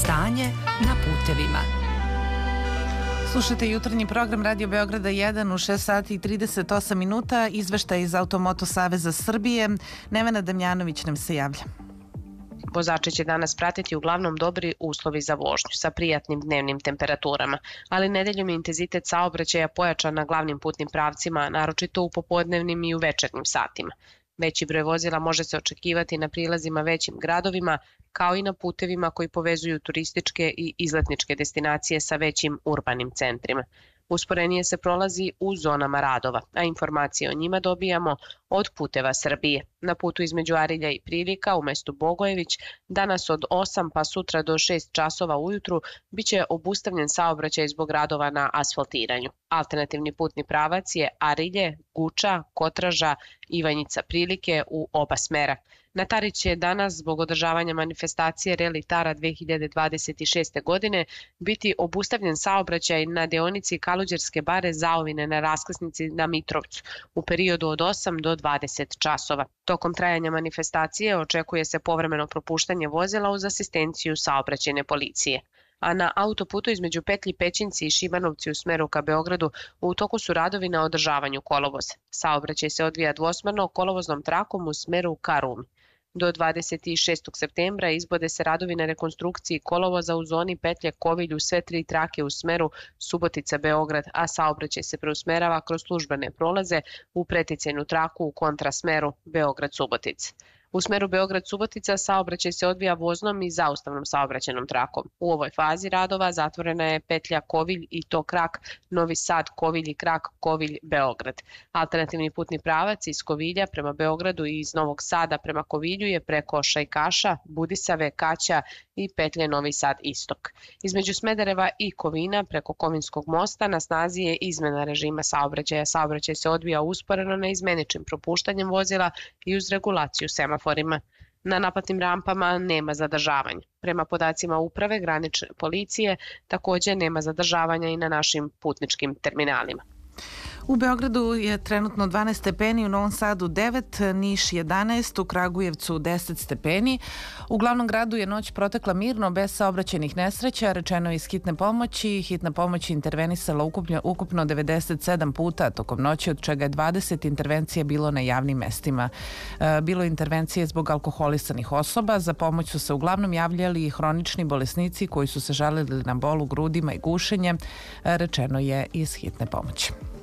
Stanje na putevima. Slušajte jutarnji program Radio Beograda 1 u 6 sati i 38 minuta. Izveštaj iz Automoto Saveza Srbije. Nevena Damjanović nam se javlja. Vozači će danas pratiti uglavnom dobri uslovi za vožnju sa prijatnim dnevnim temperaturama, ali nedeljom je intenzitet saobraćaja pojačan na glavnim putnim pravcima, naročito u popodnevnim i u večernjim satima. Veći broj vozila može se očekivati na prilazima većim gradovima, kao i na putevima koji povezuju turističke i izletničke destinacije sa većim urbanim centrima. Usporenije se prolazi u zonama radova, a informacije o njima dobijamo od Puteva Srbije. Na putu između Arilja i Prilika u mestu Bogojević danas od 8 pa sutra do 6 časova ujutru biće obustavljen saobraćaj zbog radova na asfaltiranju. Alternativni putni pravac je Arilje, Guča, Kotraža, Ivanjica Prilike u oba smera. Na Tari će danas zbog održavanja manifestacije Reli Tara 2026. godine biti obustavljen saobraćaj na deonici Kaluđerske bare Zaovine na raskrsnici na Mitrovcu u periodu od 8 do 20 časova. Tokom trajanja manifestacije očekuje se povremeno propuštanje vozila uz asistenciju saobraćajne policije. A na autoputu između petlji Pećinci i Šibanovci u smeru ka Beogradu u toku su radovi na održavanju kolovoza. Saobraćaj se odvija dvosmerno kolovoznom trakom u smeru ka Rumi. Do 26. septembra izvode se radovi na rekonstrukciji kolovoza u zoni petlje Kovilj u sve tri trake u smeru Subotica-Beograd, a saobraćaj se preusmerava kroz službene prolaze u preticajnu traku u kontrasmeru Beograd-Subotica. U smeru Beograd-Subotica saobraćaj se odvija voznom i zaustavnom saobraćajnom trakom. U ovoj fazi radova zatvorena je petlja Kovilj i to krak Novi Sad, Kovilj i krak Kovilj-Beograd. Alternativni putni pravac iz Kovilja prema Beogradu i iz Novog Sada prema Kovilju je preko Šajkaša, Budisave, Kaća i petlje Novi Sad Istok. Između Smedereva i Kovina preko Kovinskog mosta na snazi je izmena režima saobraćaja. Saobraćaj se odvija usporeno neizmeničnim propuštanjem vozila i uz regulaciju semaforima. Na naplatnim rampama nema zadržavanja. Prema podacima uprave granične policije također nema zadržavanja i na našim putničkim terminalima. U Beogradu je trenutno 12 stepeni, u Novom Sadu 9, Niš 11, u Kragujevcu 10 stepeni. U glavnom gradu je noć protekla mirno, bez saobraćajnih nesreća, rečeno iz hitne pomoći. Hitna pomoć je intervenisala ukupno 97 puta tokom noći, od čega je 20 intervencija bilo na javnim mestima. Bilo je intervencije zbog alkoholisanih osoba, za pomoć su se uglavnom javljali i hronični bolesnici koji su se žalili na bol u grudima i gušenje, rečeno je iz hitne pomoći.